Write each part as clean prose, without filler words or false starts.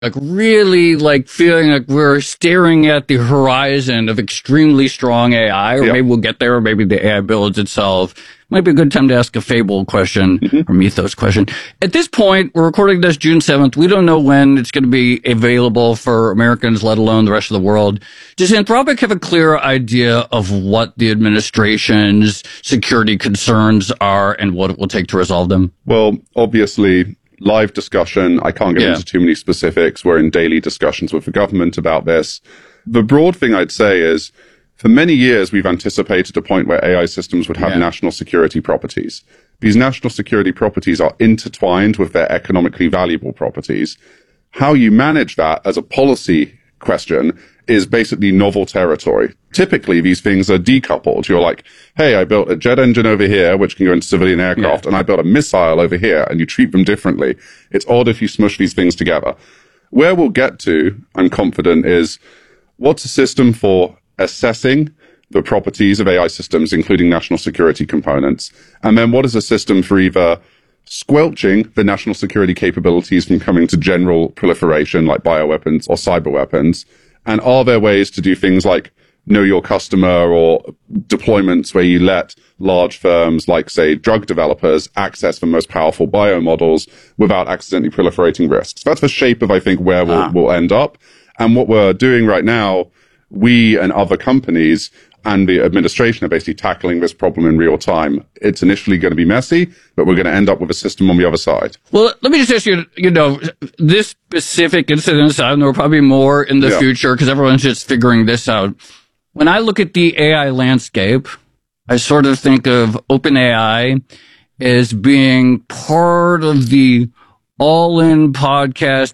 like really like feeling like we're staring at the horizon of extremely strong AI, or maybe we'll get there, or maybe the AI builds itself. Might be a good time to ask a Fable question or Mythos question. At this point, we're recording this June 7th. We don't know when it's going to be available for Americans, let alone the rest of the world. Does Anthropic have a clear idea of what the administration's security concerns are and what it will take to resolve them? Well, obviously, live discussion. I can't get into too many specifics. We're in daily discussions with the government about this. The broad thing I'd say is, for many years, we've anticipated a point where AI systems would have national security properties. These national security properties are intertwined with their economically valuable properties. How you manage that as a policy question is basically novel territory. Typically, these things are decoupled. You're like, hey, I built a jet engine over here, which can go into civilian aircraft, and I built a missile over here, and you treat them differently. It's odd if you smush these things together. Where we'll get to, I'm confident, is what's a system for assessing the properties of AI systems, including national security components? And then what is a system for either squelching the national security capabilities from coming to general proliferation like bioweapons or cyber weapons? And are there ways to do things like know your customer or deployments where you let large firms like, say, drug developers access the most powerful biomodels without accidentally proliferating risks? That's the shape of, I think, where we'll end up. And what we're doing right now, we and other companies and the administration are basically tackling this problem in real time. It's initially going to be messy, but we're going to end up with a system on the other side. Well, let me just ask you, this specific incident, I know probably more in the future because everyone's just figuring this out. When I look at the AI landscape, I sort of think of OpenAI as being part of the all-in podcast,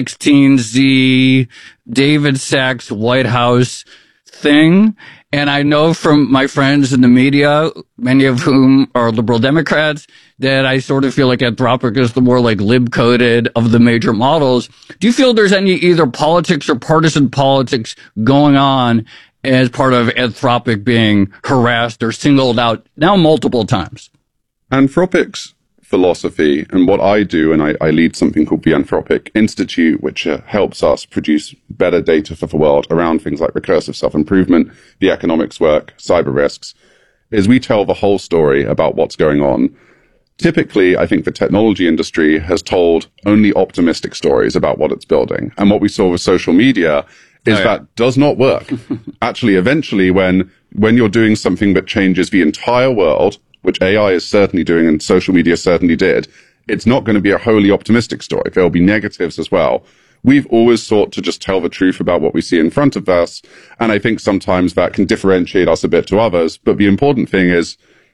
A16Z, David Sachs, White House thing. And I know from my friends in the media, many of whom are liberal Democrats, that I sort of feel like Anthropic is the more like lib-coded of the major models. Do you feel there's any either politics or partisan politics going on as part of Anthropic being harassed or singled out now multiple times? Anthropic's philosophy and what I do, and I lead something called the Anthropic Institute, which helps us produce better data for the world around things like recursive self-improvement, the economics work, cyber risks, is we tell the whole story about what's going on. Typically, I think the technology industry has told only optimistic stories about what it's building. And what we saw with social media is that does not work. Actually, eventually, when you're doing something that changes the entire world, which AI is certainly doing and social media certainly did, it's not going to be a wholly optimistic story. There will be negatives as well. We've always sought to just tell the truth about what we see in front of us. And I think sometimes that can differentiate us a bit to others. But the important thing is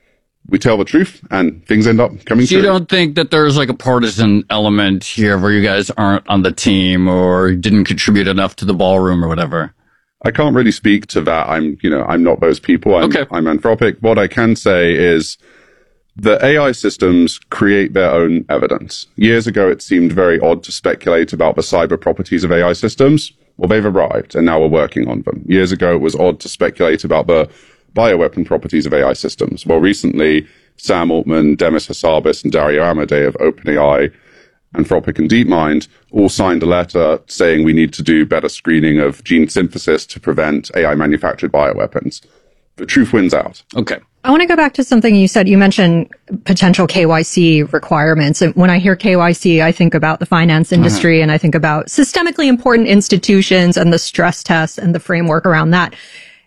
we tell the truth and things end up coming true. You don't think that there's like a partisan element here where you guys aren't on the team or didn't contribute enough to the ballroom or whatever? I can't really speak to that. I'm not those people. I'm Anthropic. What I can say is the AI systems create their own evidence. Years ago, it seemed very odd to speculate about the cyber properties of AI systems. Well, they've arrived and now we're working on them. Years ago, it was odd to speculate about the bioweapon properties of AI systems. Well, recently, Sam Altman, Demis Hassabis, and Dario Amodei of OpenAI, Anthropic and DeepMind all signed a letter saying we need to do better screening of gene synthesis to prevent AI-manufactured bioweapons. The truth wins out. Okay. I want to go back to something you said. You mentioned potential KYC requirements. And when I hear KYC, I think about the finance industry and I think about systemically important institutions and the stress tests and the framework around that.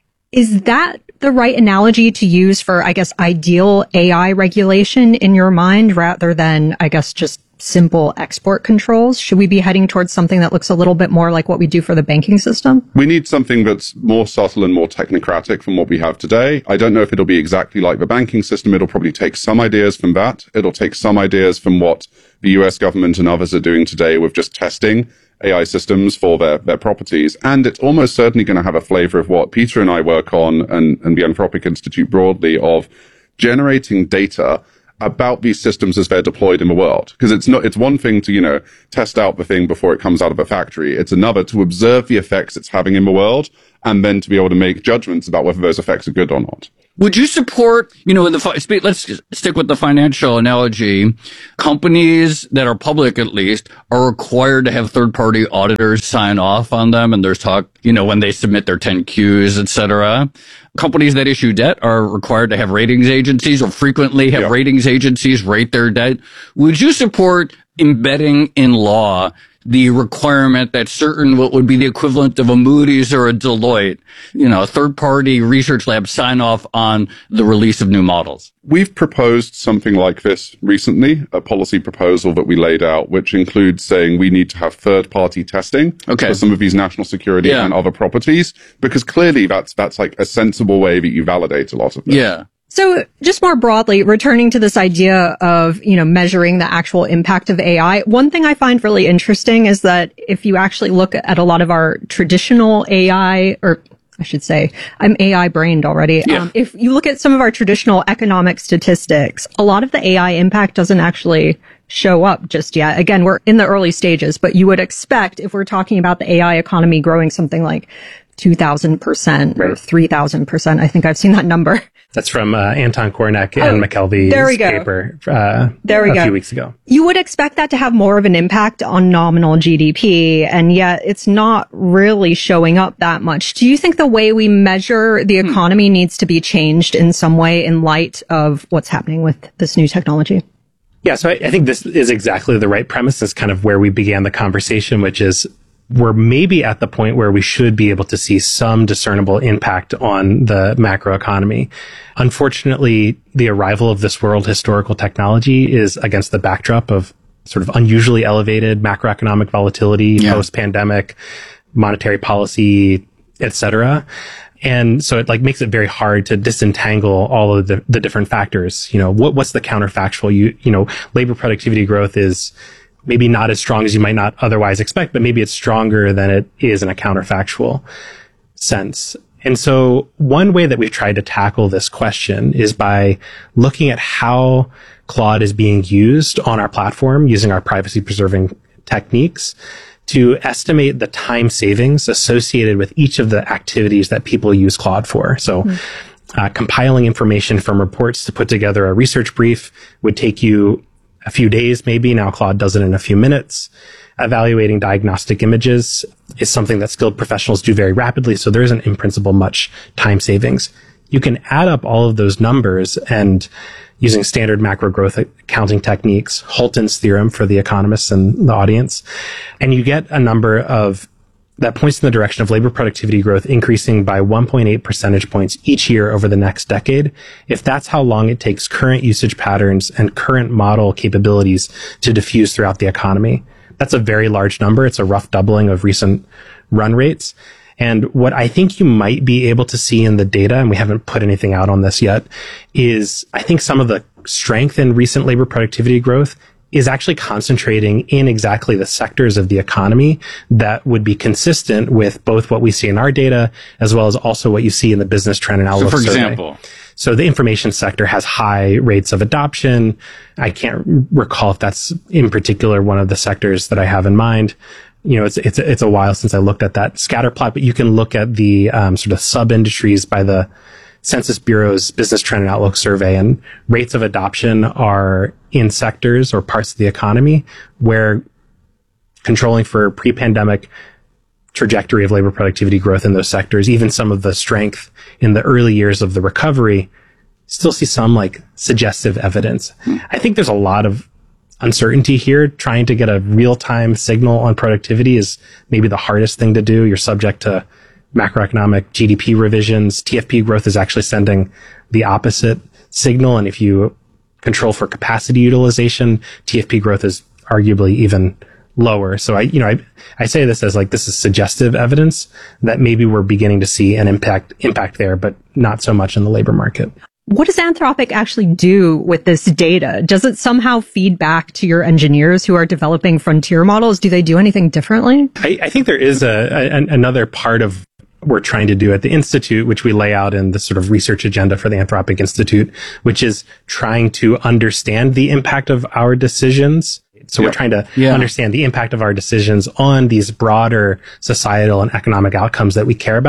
Is that the right analogy to use for, I guess, ideal AI regulation in your mind rather than, I guess, just simple export controls? Should we be heading towards something that looks a little bit more like what we do for the banking system? We need something that's more subtle and more technocratic from what we have today. I don't know if it'll be exactly like the banking system. It'll probably take some ideas from that. It'll take some ideas from what the US government and others are doing today with just testing AI systems for their properties. And it's almost certainly going to have a flavor of what Peter and I work on and the Anthropic Institute broadly of generating data about these systems as they're deployed in the world. Because it's one thing to, test out the thing before it comes out of a factory. It's another to observe the effects it's having in the world and then to be able to make judgments about whether those effects are good or not. Would you support, let's stick with the financial analogy. Companies that are public, at least, are required to have third-party auditors sign off on them, and there's talk, when they submit their 10Qs, et cetera. Companies that issue debt are required to have ratings agencies, or frequently have ratings agencies rate their debt. Would you support embedding in law the requirement that certain, what would be the equivalent of a Moody's or a Deloitte, a third-party research lab sign off on the release of new models? We've proposed something like this recently, a policy proposal that we laid out, which includes saying we need to have third-party testing for some of these national security and other properties, because clearly that's like a sensible way that you validate a lot of this. Yeah. So just more broadly, returning to this idea of, measuring the actual impact of AI, one thing I find really interesting is that if you actually look at a lot of our traditional AI, or I should say, I'm AI brained already. Yeah. If you look at some of our traditional economic statistics, a lot of the AI impact doesn't actually show up just yet. Again, we're in the early stages, but you would expect, if we're talking about the AI economy growing something like 2,000% or 3,000%. I think I've seen that number. That's from Anton Kornack and McKelvey's paper a few weeks ago. You would expect that to have more of an impact on nominal GDP, and yet it's not really showing up that much. Do you think the way we measure the economy needs to be changed in some way in light of what's happening with this new technology? Yeah, so I think this is exactly the right premise. It's kind of where we began the conversation, which is we're maybe at the point where we should be able to see some discernible impact on the macroeconomy. Unfortunately, the arrival of this world historical technology is against the backdrop of sort of unusually elevated macroeconomic volatility, post-pandemic, monetary policy, et cetera. And so it makes it very hard to disentangle all of the different factors. What's the counterfactual? Labor productivity growth is maybe not as strong as you might not otherwise expect, but maybe it's stronger than it is in a counterfactual sense. And so one way that we've tried to tackle this question is by looking at how Claude is being used on our platform using our privacy preserving techniques to estimate the time savings associated with each of the activities that people use Claude for. So compiling information from reports to put together a research brief would take you a few days, maybe. Now Claude does it in a few minutes. Evaluating diagnostic images is something that skilled professionals do very rapidly. So there isn't in principle much time savings. You can add up all of those numbers and using standard macro growth accounting techniques, Holton's theorem for the economists and the audience, and you get a number that points in the direction of labor productivity growth increasing by 1.8 percentage points each year over the next decade, if that's how long it takes current usage patterns and current model capabilities to diffuse throughout the economy. That's a very large number. It's a rough doubling of recent run rates. And what I think you might be able to see in the data, and we haven't put anything out on this yet, is I think some of the strength in recent labor productivity growth is actually concentrating in exactly the sectors of the economy that would be consistent with both what we see in our data as well as also what you see in the business trend and outlook survey. So for example, so the information sector has high rates of adoption. I can't recall if that's in particular one of the sectors that I have in mind. It's a while since I looked at that scatter plot, but you can look at the sort of sub industries by the Census Bureau's Business Trend and Outlook Survey, and rates of adoption are in sectors or parts of the economy where controlling for pre-pandemic trajectory of labor productivity growth in those sectors, even some of the strength in the early years of the recovery, still see some suggestive evidence. I think there's a lot of uncertainty here. Trying to get a real-time signal on productivity is maybe the hardest thing to do. You're subject to macroeconomic GDP revisions. TFP growth is actually sending the opposite signal. And if you control for capacity utilization, TFP growth is arguably even lower. So I say this as this is suggestive evidence that maybe we're beginning to see an impact there, but not so much in the labor market. What does Anthropic actually do with this data? Does it somehow feed back to your engineers who are developing frontier models? Do they do anything differently? I think there is another part of we're trying to do at the Institute, which we lay out in the sort of research agenda for the Anthropic Institute, which is trying to understand the impact of our decisions. So we're trying to understand the impact of our decisions on these broader societal and economic outcomes that we care about.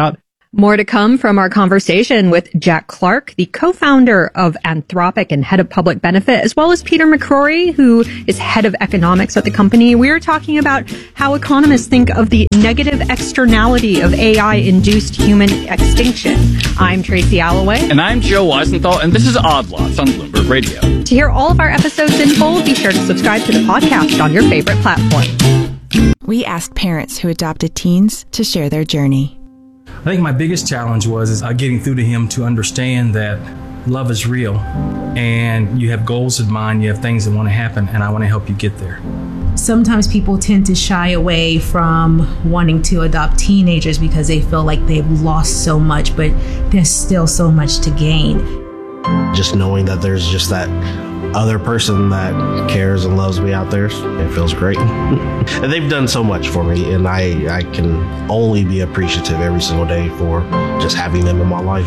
More to come from our conversation with Jack Clark, the co-founder of Anthropic and head of public benefit, as well as Peter McCrory, who is head of economics at the company. We are talking about how economists think of the negative externality of AI-induced human extinction. I'm Tracy Alloway. And I'm Joe Weisenthal, and this is Odd Lots on Bloomberg Radio. To hear all of our episodes in full, be sure to subscribe to the podcast on your favorite platform. We asked parents who adopted teens to share their journey. I think my biggest challenge was getting through to him to understand that love is real and you have goals in mind, you have things that want to happen, and I want to help you get there. Sometimes people tend to shy away from wanting to adopt teenagers because they feel like they've lost so much, but there's still so much to gain. Just knowing that there's just that other person that cares and loves me out there, it feels great. And they've done so much for me, and I can only be appreciative every single day for just having them in my life.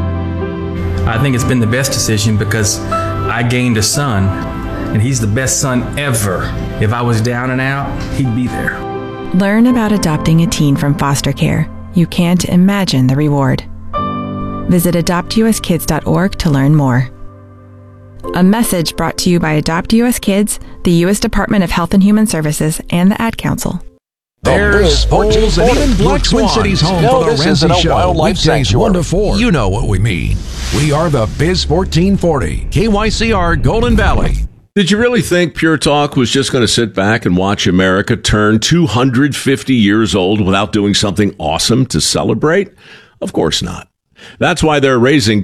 I think it's been the best decision because I gained a son, and he's the best son ever. If I was down and out, he'd be there. Learn about adopting a teen from foster care. You can't imagine the reward. Visit adoptuskids.org to learn more. A message brought to you by Adopt US Kids, the U.S. Department of Health and Human Services, and the Ad Council. Bears, bulls, and even black Twin Cities home for the Ramsey Show. Weekdays 1 to 4. You know what we mean. We are the Biz 1440, KYCR Golden Valley. Did you really think Pure Talk was just going to sit back and watch America turn 250 years old without doing something awesome to celebrate? Of course not. That's why they're raising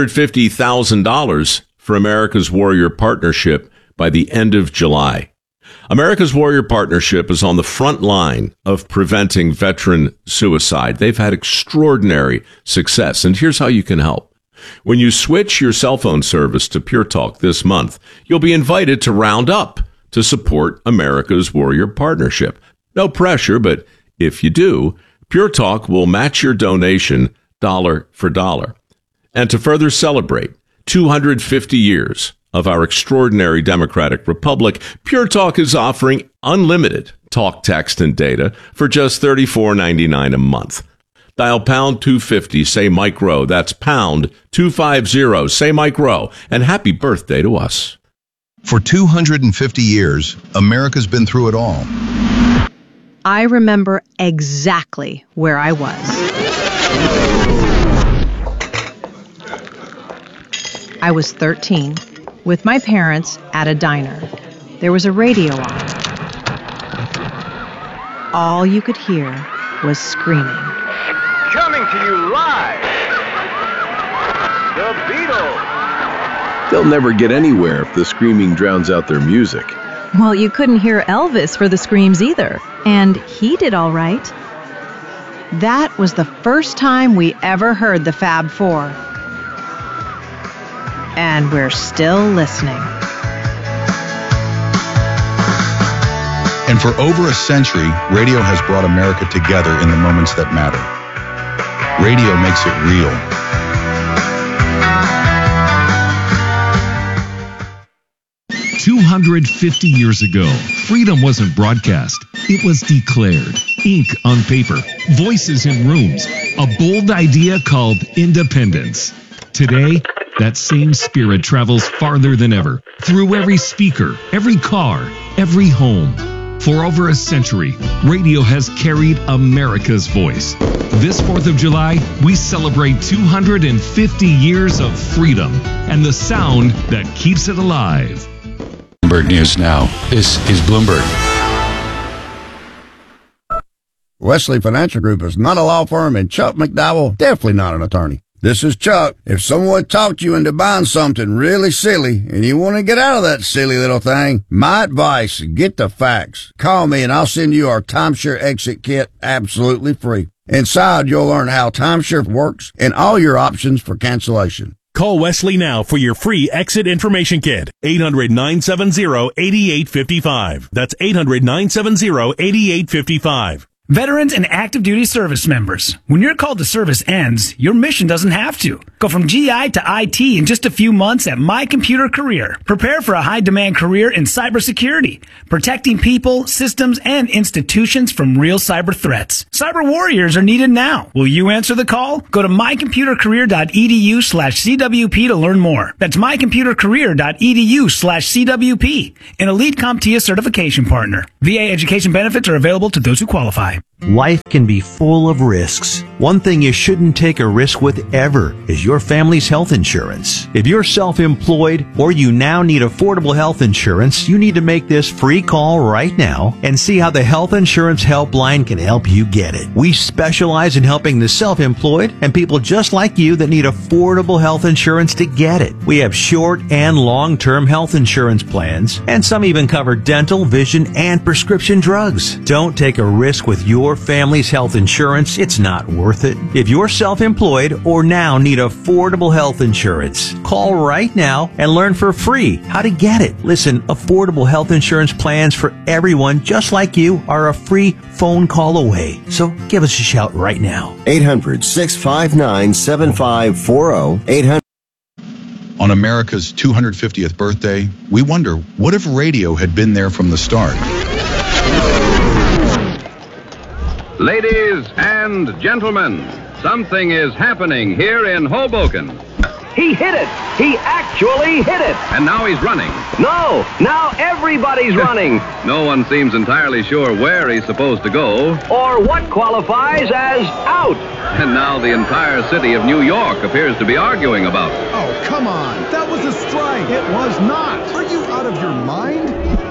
$250,000 for America's Warrior Partnership by the end of July. America's Warrior Partnership is on the front line of preventing veteran suicide. They've had extraordinary success, and here's how you can help. When you switch your cell phone service to Pure Talk this month, you'll be invited to round up to support America's Warrior Partnership. No pressure, but if you do, Pure Talk will match your donation dollar for dollar. And to further celebrate 250 years of our extraordinary democratic republic, Pure Talk is offering unlimited talk, text, and data for just $34.99 a month. Dial pound 250, say Mike Rowe. That's pound 250, say Mike Rowe. And happy birthday to us. For 250 years, America's been through it all. I remember exactly where I was. I was 13, with my parents at a diner. There was a radio on. All you could hear was screaming. Coming to you live, the Beatles. They'll never get anywhere if the screaming drowns out their music. Well, you couldn't hear Elvis for the screams either, and he did all right. That was the first time we ever heard the Fab Four. And we're still listening. And for over a century, radio has brought America together in the moments that matter. Radio makes it real. "250 years ago, freedom wasn't broadcast. It was declared. Ink on paper, voices in rooms, a bold idea called independence. Today, that same spirit travels farther than ever, through every speaker, every car, every home. For over a century, radio has carried America's voice. This 4th of July, we celebrate 250 years of freedom and the sound that keeps it alive. Bloomberg News Now. This is Bloomberg. Wesley Financial Group is not a law firm, and Chuck McDowell, definitely not an attorney. This is Chuck. If someone talked you into buying something really silly and you want to get out of that silly little thing, my advice, get the facts. Call me and I'll send you our timeshare exit kit absolutely free. Inside, you'll learn how timeshare works and all your options for cancellation. Call Wesley now for your free exit information kit. 800-970-8855. That's 800-970-8855. Veterans and active duty service members, when your call to service ends, your mission doesn't have to. Go from GI to IT in just a few months at My Computer Career. Prepare for a high-demand career in cybersecurity, protecting people, systems, and institutions from real cyber threats. Cyber warriors are needed now. Will you answer the call? Go to mycomputercareer.edu/CWP to learn more. That's mycomputercareer.edu/CWP, an elite CompTIA certification partner. VA education benefits are available to those who qualify. Life can be full of risks. One thing you shouldn't take a risk with ever is your family's health insurance. If you're self-employed or you now need affordable health insurance, you need to make this free call right now and see how the Health Insurance Helpline can help you get it. We specialize in helping the self-employed and people just like you that need affordable health insurance to get it. We have short and long-term health insurance plans, and some even cover dental, vision, and prescription drugs. Don't take a risk with your family's health insurance. It's not worth it. If you're self-employed or now need affordable health insurance, call right now and learn for free how to get it. Listen, affordable health insurance plans for everyone just like you are a free phone call away. So give us a shout right now. 800-659-7540. 800. On America's 250th birthday, we wonder, what if radio had been there from the start? Ladies and gentlemen, something is happening here in Hoboken. He hit it! He actually hit it! And now he's running. No! Now everybody's running! No one seems entirely sure where he's supposed to go. Or what qualifies as out! And now the entire city of New York appears to be arguing about it. Oh, come on! That was a strike! It was not! Are you out of your mind?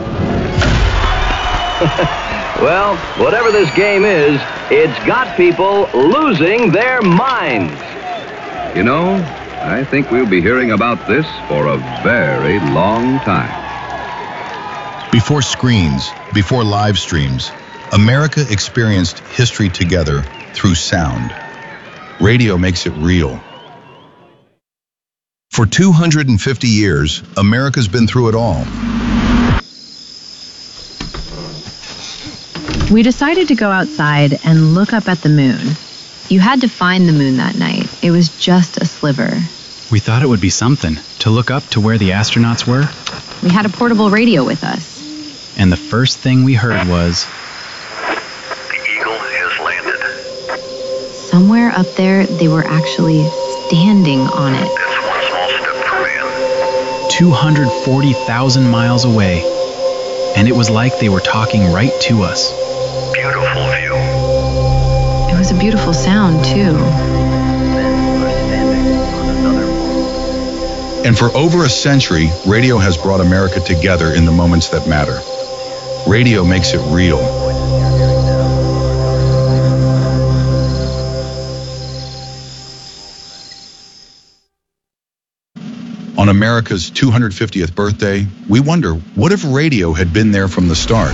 Well, whatever this game is, it's got people losing their minds. You know, I think we'll be hearing about this for a very long time. Before screens, before live streams, America experienced history together through sound. Radio makes it real. For 250 years, America's been through it all. We decided to go outside and look up at the moon. You had to find the moon that night. It was just a sliver. We thought it would be something to look up to where the astronauts were. We had a portable radio with us. And the first thing we heard was... The Eagle has landed. Somewhere up there, they were actually standing on it. That's one small step for man. 240,000 miles away. And it was like they were talking right to us. Beautiful view. It was a beautiful sound, too. And for over a century, radio has brought America together in the moments that matter. Radio makes it real. On America's 250th birthday, we wonder, what if radio had been there from the start?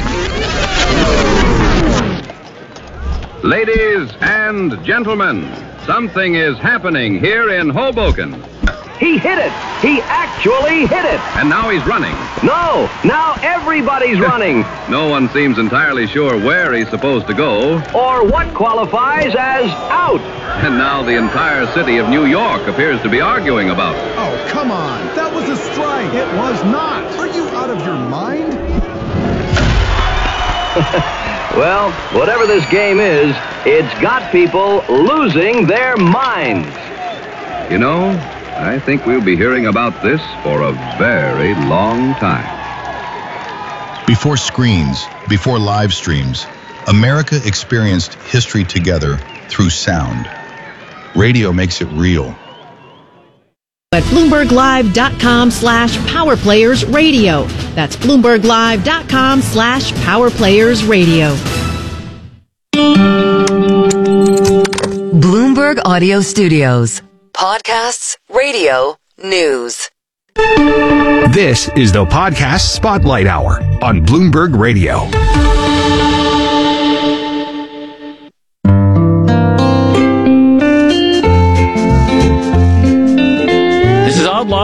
Ladies and gentlemen, something is happening here in Hoboken. He hit it! He actually hit it! And now he's running. No! Now everybody's running! No one seems entirely sure where he's supposed to go. Or what qualifies as out! And now the entire city of New York appears to be arguing about it. Oh, come on! That was a strike! It was not! Are you out of your mind? Well, whatever this game is, it's got people losing their minds. You know, I think we'll be hearing about this for a very long time. Before screens, before live streams, America experienced history together through sound. Radio makes it real. At BloombergLive.com/PowerPlayersRadio. That's BloombergLive.com/PowerPlayersRadio. Bloomberg Audio Studios. Podcasts, radio, news. This is the Podcast Spotlight Hour on Bloomberg Radio.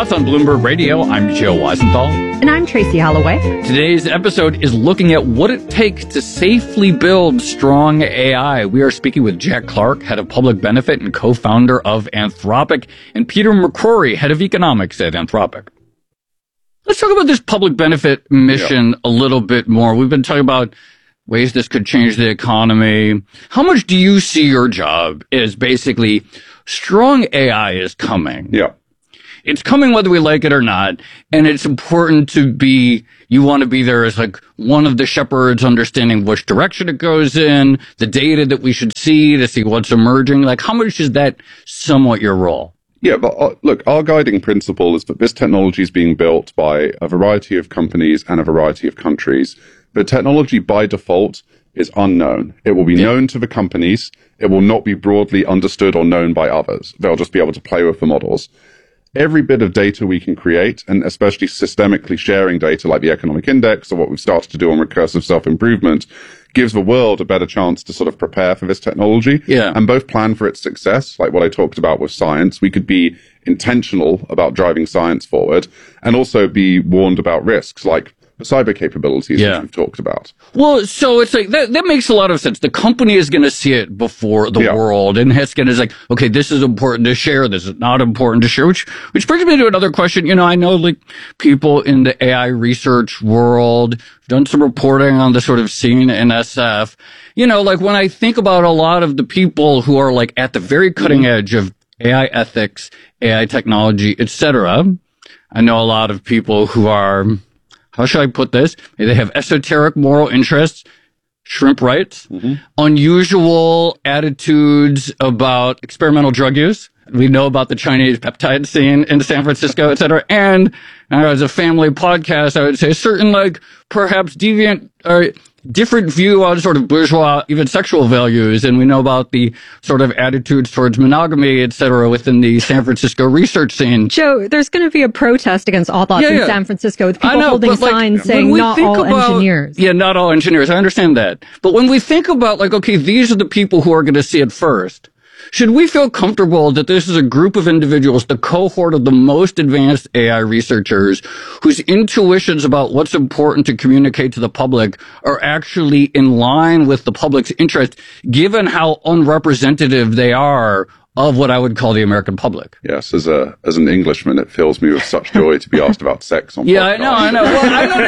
Thoughts on Bloomberg Radio. I'm Joe Weisenthal. And I'm Tracy Holloway. Today's episode is looking at what it takes to safely build strong AI. We are speaking with Jack Clark, head of public benefit and co-founder of Anthropic, and Peter McCrory, head of economics at Anthropic. Let's talk about this public benefit mission a little bit more. We've been talking about ways this could change the economy. How much do you see your job as basically strong AI is coming? Yeah. It's coming whether we like it or not, and it's important to be, you want to be there as like one of the shepherds, understanding which direction it goes in, the data that we should see to see what's emerging. Like, how much is that somewhat your role? Yeah, but look, our guiding principle is that this technology is being built by a variety of companies and a variety of countries. But technology by default is unknown. It will be known to the companies. It will not be broadly understood or known by others. They'll just be able to play with the models. Every bit of data we can create, and especially systemically sharing data like the economic index or what we've started to do on recursive self-improvement, gives the world a better chance to sort of prepare for this technology and both plan for its success, like what I talked about with science. We could be intentional about driving science forward and also be warned about risks like the cyber capabilities which we've talked about. Well, so it's like, that makes a lot of sense. The company is going to see it before the world, and it's going to like, okay, this is important to share, this is not important to share, which brings me to another question. You know, I know like people in the AI research world have done some reporting on the sort of scene in SF. You know, like when I think about a lot of the people who are like at the very cutting edge of AI ethics, AI technology, etc., I know a lot of people who are, how should I put this? They have esoteric moral interests, shrimp rights, unusual attitudes about experimental drug use. We know about the Chinese peptide scene in San Francisco, et cetera. And as a family podcast, I would say certain, like, perhaps deviant or different view on sort of bourgeois, even sexual values. And we know about the sort of attitudes towards monogamy, et cetera, within the San Francisco research scene. Joe, there's going to be a protest against all thoughts in San Francisco with people holding signs saying not all engineers. Yeah, not all engineers. I understand that. But when we think about, like, okay, these are the people who are going to see it first, should we feel comfortable that this is a group of individuals, the cohort of the most advanced AI researchers, whose intuitions about what's important to communicate to the public are actually in line with the public's interest, given how unrepresentative they are of what I would call the American public? Yes, as an Englishman, it fills me with such joy to be asked about sex on podcasts. I know. Well,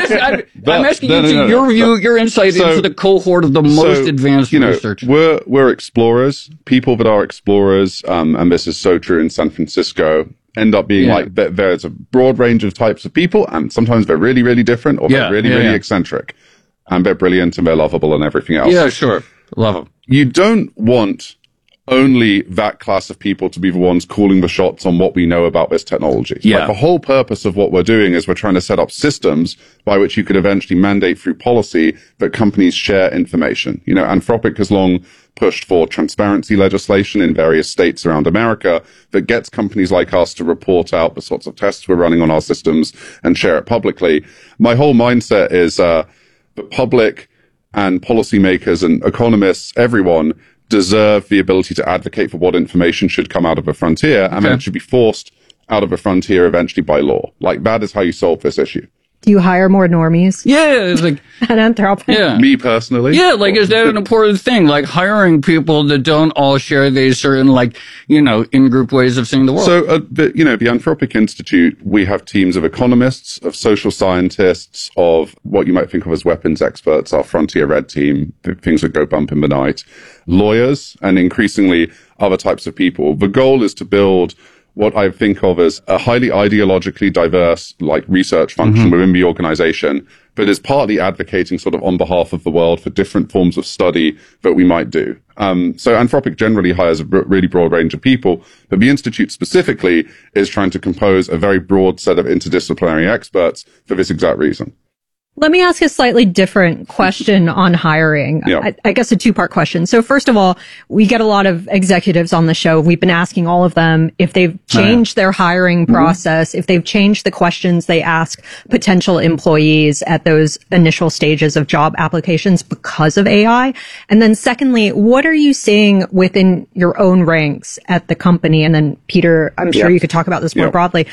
I'm asking your view, your insight into the cohort of the most advanced researchers. We're explorers. People that are explorers, and this is so true in San Francisco, end up being like, there's a broad range of types of people, and sometimes they're really, really different, or they're really, really eccentric. And they're brilliant, and they're lovable, and everything else. Yeah, sure. Love them. You don't want only that class of people to be the ones calling the shots on what we know about this technology. Yeah. Like, the whole purpose of what we're doing is we're trying to set up systems by which you could eventually mandate through policy that companies share information. You know, Anthropic has long pushed for transparency legislation in various states around America that gets companies like us to report out the sorts of tests we're running on our systems and share it publicly. My whole mindset is the public and policymakers and economists, everyone, deserve the ability to advocate for what information should come out of a frontier, and then it should be forced out of a frontier eventually by law. Like, that is how you solve this issue. Do you hire more normies? Yeah, it's like at Anthropic. Yeah, me personally. Yeah, like, is that an important thing? Like, hiring people that don't all share these certain, like, you know, in-group ways of seeing the world. So, the Anthropic Institute, we have teams of economists, of social scientists, of what you might think of as weapons experts, our Frontier Red team, things that go bump in the night, lawyers, and increasingly other types of people. The goal is to build what I think of as a highly ideologically diverse, like, research function within the organization, but is partly advocating sort of on behalf of the world for different forms of study that we might do. So Anthropic generally hires a really broad range of people, but the Institute specifically is trying to compose a very broad set of interdisciplinary experts for this exact reason. Let me ask a slightly different question on hiring. Yeah. I guess a two-part question. So first of all, we get a lot of executives on the show. We've been asking all of them if they've changed their hiring process, if they've changed the questions they ask potential employees at those initial stages of job applications because of AI. And then secondly, what are you seeing within your own ranks at the company? And then Peter, I'm sure you could talk about this more broadly.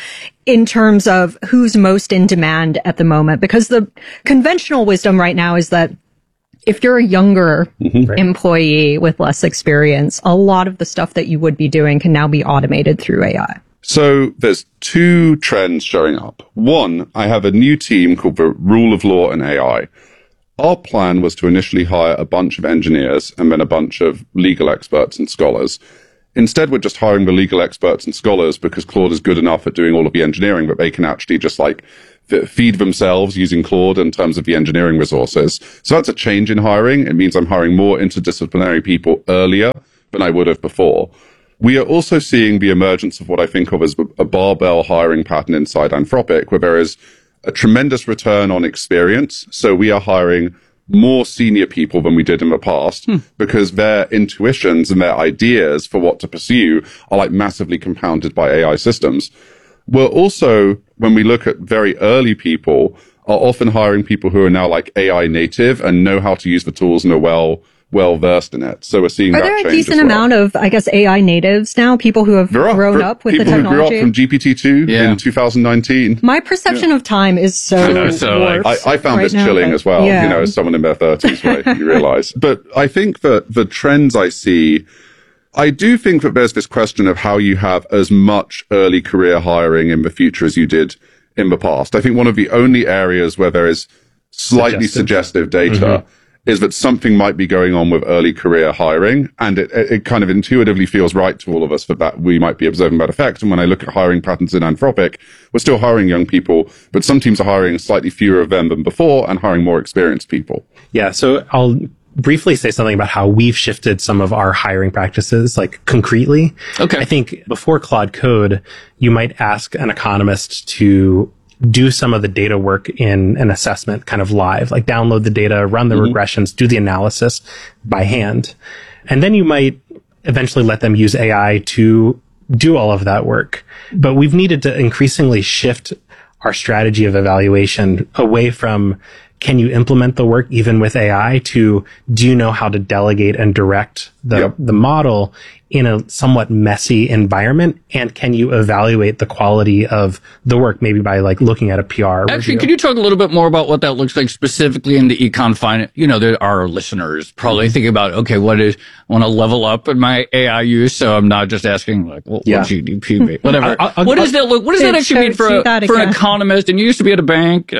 in terms of who's most in demand at the moment? Because the conventional wisdom right now is that if you're a younger employee with less experience, a lot of the stuff that you would be doing can now be automated through AI. So there's two trends showing up. One, I have a new team called the Rule of Law and AI. Our plan was to initially hire a bunch of engineers and then a bunch of legal experts and scholars. Instead, we're just hiring the legal experts and scholars because Claude is good enough at doing all of the engineering, but they can actually just like feed themselves using Claude in terms of the engineering resources. So that's a change in hiring. It means I'm hiring more interdisciplinary people earlier than I would have before. We are also seeing the emergence of what I think of as a barbell hiring pattern inside Anthropic, where there is a tremendous return on experience. So we are hiring more senior people than we did in the past because their intuitions and their ideas for what to pursue are like massively compounded by AI systems. We're also, when we look at very early people, are often hiring people who are now like AI native and know how to use the tools and are well versed in it. So we're seeing that change. Are there a decent amount of, I guess, AI natives now? People who have grown up with the technology? People who grew up from GPT-2 in 2019. My perception of time is so warped. I found this chilling as well, you know, as someone in their 30s, right? You realize. But I think that the trends I see, I do think that there's this question of how you have as much early career hiring in the future as you did in the past. I think one of the only areas where there is slightly suggestive data is that something might be going on with early career hiring. And it kind of intuitively feels right to all of us that we might be observing that effect. And when I look at hiring patterns in Anthropic, we're still hiring young people, but some teams are hiring slightly fewer of them than before and hiring more experienced people. Yeah. So I'll briefly say something about how we've shifted some of our hiring practices, like concretely. Okay. I think before Claude Code, you might ask an economist to do some of the data work in an assessment kind of live, like download the data, run the regressions, do the analysis by hand. And then you might eventually let them use AI to do all of that work. But we've needed to increasingly shift our strategy of evaluation away from can you implement the work even with AI to do you know how to delegate and direct the model in a somewhat messy environment? And can you evaluate the quality of the work maybe by like looking at a PR Actually, review? Can you talk a little bit more about what that looks like specifically in the econ finance? You know, there are listeners probably thinking about, okay, I want to level up in my AI use. So I'm not just asking like, what GDP, whatever. What does that look? What does that actually mean for an economist? And you used to be at a bank.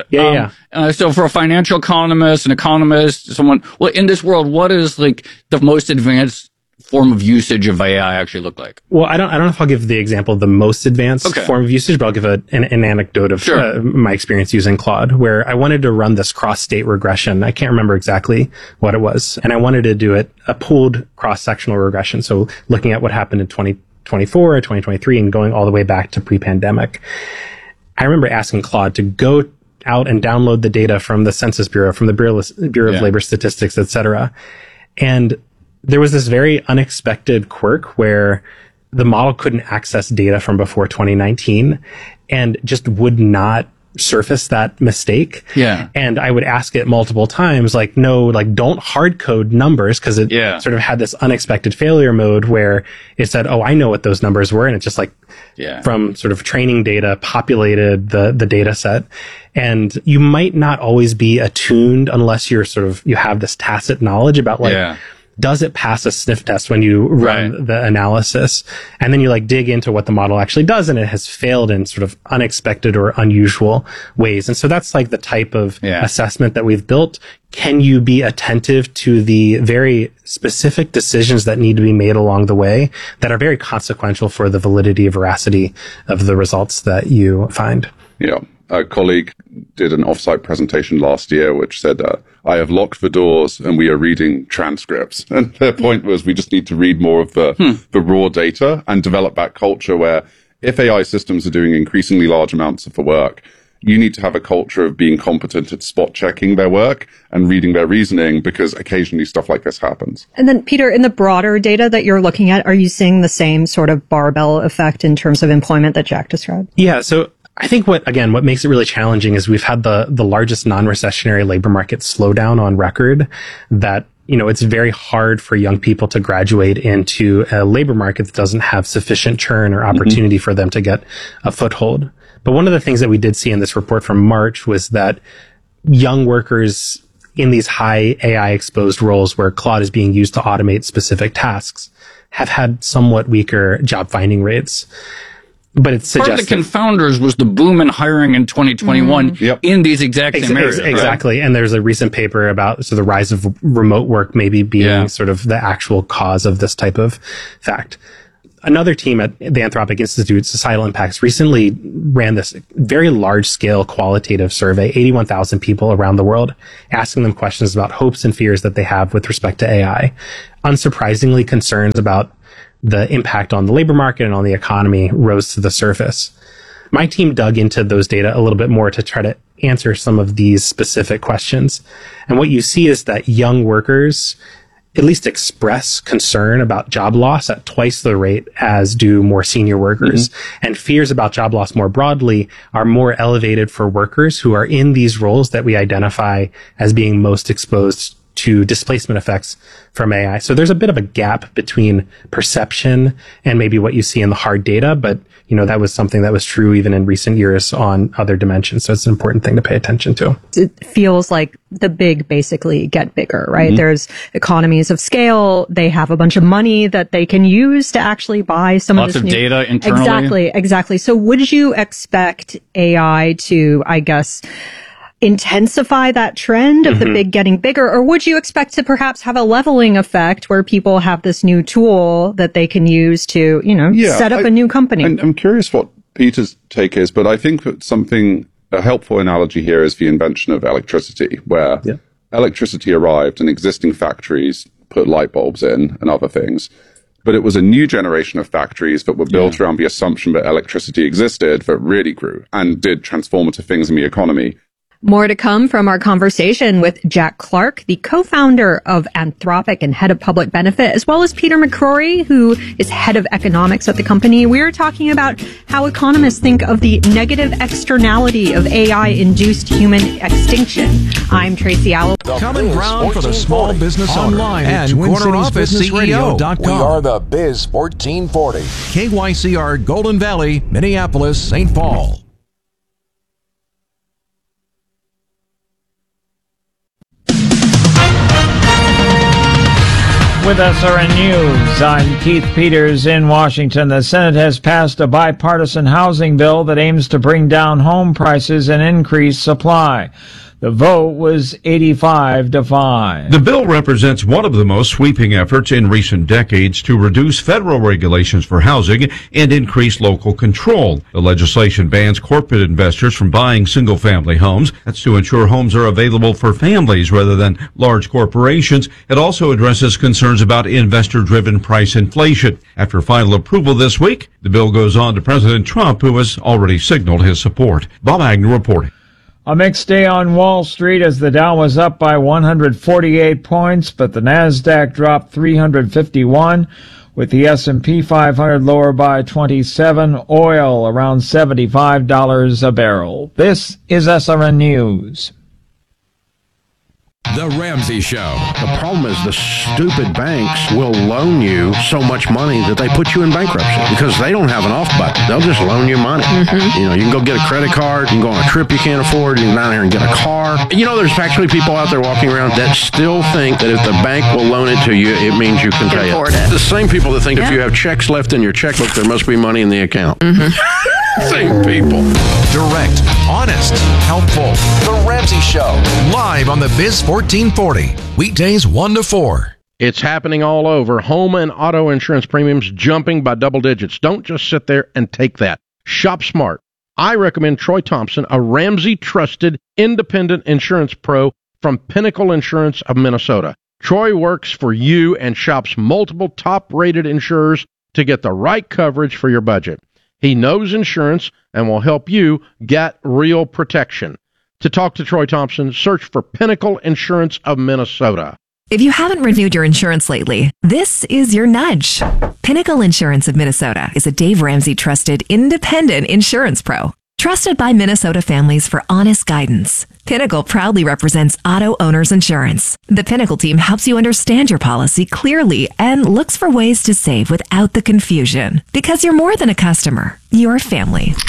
So for a financial economist, an economist, someone, well, in this world, what is like the most advanced form of usage of AI actually look like? Well, I don't know if I'll give the example of the most advanced form of usage, but I'll give an anecdote of my experience using Claude, where I wanted to run this cross-state regression. I can't remember exactly what it was. And I wanted to do a pooled cross-sectional regression. So looking at what happened in 2024 or 2023 and going all the way back to pre-pandemic. I remember asking Claude to go out and download the data from the Census Bureau, from the Bureau of Labor Statistics, et cetera. And there was this very unexpected quirk where the model couldn't access data from before 2019 and just would not surface that mistake. Yeah. And I would ask it multiple times, like, no, like, don't hard code numbers, because it sort of had this unexpected failure mode where it said, oh, I know what those numbers were. And it just like from sort of training data populated the data set. And you might not always be attuned unless you're you have this tacit knowledge about like, does it pass a sniff test when you run the analysis? And then you like dig into what the model actually does, and it has failed in sort of unexpected or unusual ways. And so that's like the type of assessment that we've built. Can you be attentive to the very specific decisions that need to be made along the way that are very consequential for the validity and veracity of the results that you find? Yeah. A colleague did an offsite presentation last year, which said, I have locked the doors and we are reading transcripts. And their point was we just need to read more of the raw data and develop that culture where if AI systems are doing increasingly large amounts of the work, you need to have a culture of being competent at spot checking their work and reading their reasoning, because occasionally stuff like this happens. And then, Peter, in the broader data that you're looking at, are you seeing the same sort of barbell effect in terms of employment that Jack described? Yeah. So I think what makes it really challenging is we've had the largest non-recessionary labor market slowdown on record, that, you know, it's very hard for young people to graduate into a labor market that doesn't have sufficient churn or opportunity for them to get a foothold. But one of the things that we did see in this report from March was that young workers in these high AI exposed roles where Claude is being used to automate specific tasks have had somewhat weaker job finding rates. But it's part of the confounders was the boom in hiring in 2021 in these exact same areas. Exactly. Right? And there's a recent paper about the rise of remote work maybe being sort of the actual cause of this type of fact. Another team at the Anthropic Institute, Societal Impacts, recently ran this very large-scale qualitative survey, 81,000 people around the world, asking them questions about hopes and fears that they have with respect to AI. Unsurprisingly, concerns about the impact on the labor market and on the economy rose to the surface. My team dug into those data a little bit more to try to answer some of these specific questions. And what you see is that young workers at least express concern about job loss at twice the rate as do more senior workers. And fears about job loss more broadly are more elevated for workers who are in these roles that we identify as being most exposed to displacement effects from AI. So there's a bit of a gap between perception and maybe what you see in the hard data, but that was something that was true even in recent years on other dimensions. So it's an important thing to pay attention to. It feels like the big basically get bigger, right? There's economies of scale. They have a bunch of money that they can use to actually buy some lots of this of data internally. Exactly. So would you expect AI to, I guess, intensify that trend of the big getting bigger, or would you expect to perhaps have a leveling effect where people have this new tool that they can use to, set up a new company? I'm curious what Peter's take is, but I think that a helpful analogy here is the invention of electricity, where electricity arrived and existing factories put light bulbs in and other things. But it was a new generation of factories that were built around the assumption that electricity existed that really grew and did transformative things in the economy. More to come from our conversation with Jack Clark, the co-founder of Anthropic and head of public benefit, as well as Peter McCrory, who is head of economics at the company. We're talking about how economists think of the negative externality of AI-induced human extinction. I'm Tracy Allen. Common ground for the small business online and cornerofficeCEO.com. We are the Biz 1440. KYCR Golden Valley, Minneapolis, St. Paul. With SRN News, I'm Keith Peters in Washington. The Senate has passed a bipartisan housing bill that aims to bring down home prices and increase supply. The vote was 85-5. The bill represents one of the most sweeping efforts in recent decades to reduce federal regulations for housing and increase local control. The legislation bans corporate investors from buying single-family homes. That's to ensure homes are available for families rather than large corporations. It also addresses concerns about investor-driven price inflation. After final approval this week, the bill goes on to President Trump, who has already signaled his support. Bob Agnew reporting. A mixed day on Wall Street as the Dow was up by 148 points, but the Nasdaq dropped 351, with the S&P 500 lower by 27, oil around $75 a barrel. This is SRN News. The Ramsey Show. The problem is the stupid banks will loan you so much money that they put you in bankruptcy because they don't have an off button. They'll just loan you money. You can go get a credit card. You can go on a trip you can't afford. You can go down here and get a car. There's actually people out there walking around that still think that if the bank will loan it to you, it means you can pay it. The same people that think if you have checks left in your checkbook, there must be money in the account. Same people. Direct, honest, helpful. The Ramsey Show. Live on the Biz 1440. Weekdays 1 to 4. It's happening all over. Home and auto insurance premiums jumping by double digits. Don't just sit there and take that. Shop smart. I recommend Troy Thompson, a Ramsey trusted independent insurance pro from Pinnacle Insurance of Minnesota. Troy works for you and shops multiple top-rated insurers to get the right coverage for your budget. He knows insurance and will help you get real protection. To talk to Troy Thompson, search for Pinnacle Insurance of Minnesota. If you haven't renewed your insurance lately, this is your nudge. Pinnacle Insurance of Minnesota is a Dave Ramsey trusted independent insurance pro. Trusted by Minnesota families for honest guidance. Pinnacle proudly represents auto owners insurance. The Pinnacle team helps you understand your policy clearly and looks for ways to save without the confusion. Because you're more than a customer, you're family.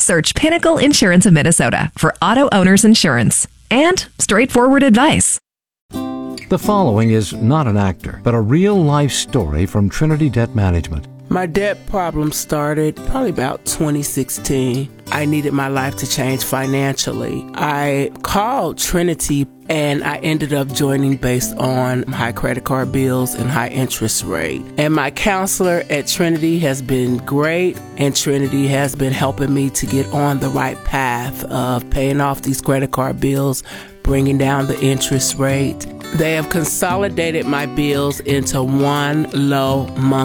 Search Pinnacle Insurance of Minnesota for auto owner's insurance and straightforward advice. The following is not an actor, but a real-life story from Trinity Debt Management. My debt problem started probably about 2016. I needed my life to change financially. I called Trinity and I ended up joining based on high credit card bills and high interest rate. And my counselor at Trinity has been great, and Trinity has been helping me to get on the right path of paying off these credit card bills, bringing down the interest rate. They have consolidated my bills into one low month